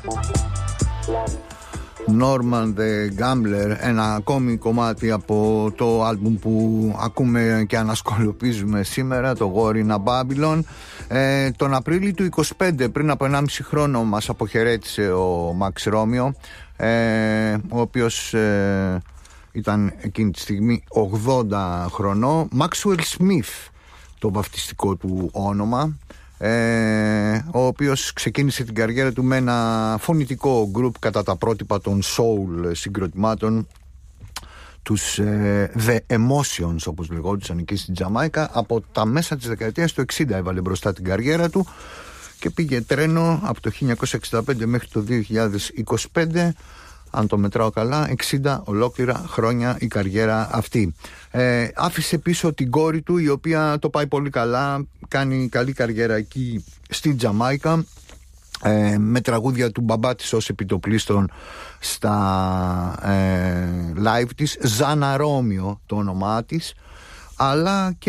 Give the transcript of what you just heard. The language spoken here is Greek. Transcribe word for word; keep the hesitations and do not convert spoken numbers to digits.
Norman the Gambler, ένα ακόμη κομμάτι από το άλμπουμ που ακούμε και ανασκολοπίζουμε σήμερα, το War in a Babylon. ε, Τον Απρίλιο του είκοσι πέντε, πριν από ενάμιση χρόνο, μας αποχαιρέτησε ο Max Romeo, ε, ο οποίος ε, ήταν εκείνη τη στιγμή ογδόντα χρονών. Maxwell Smith το βαφτιστικό του όνομα, ε, ο οποίος ξεκίνησε την καριέρα του με ένα φωνητικό γκρουπ κατά τα πρότυπα των soul συγκροτημάτων, τους ε, The Emotions όπως λεγόντουσαν εκεί στην Τζαμάικα. Από τα μέσα της δεκαετίας του εξήντα έβαλε μπροστά την καριέρα του και πήγε τρένο από το χίλια εννιακόσια εξήντα πέντε μέχρι το δύο χιλιάδες είκοσι πέντε, αν το μετράω καλά, εξήντα ολόκληρα χρόνια η καριέρα αυτή. Ε, άφησε πίσω την κόρη του, η οποία το πάει πολύ καλά, κάνει καλή καριέρα εκεί στην Τζαμάικα, ε, με τραγούδια του μπαμπά της ως επιτοπλίστων στα ε, live της, Ζάνα Ρόμιο το όνομά της, αλλά και